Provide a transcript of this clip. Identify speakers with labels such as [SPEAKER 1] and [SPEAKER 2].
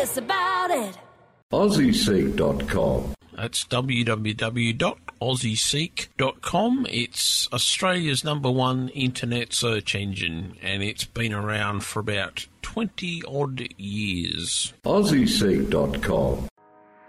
[SPEAKER 1] us about it.
[SPEAKER 2] AussieSeek.com.
[SPEAKER 3] That's www.aussieseek.com. It's Australia's #1 internet search engine, and it's been around for about 20-odd years.
[SPEAKER 2] AussieSeek.com.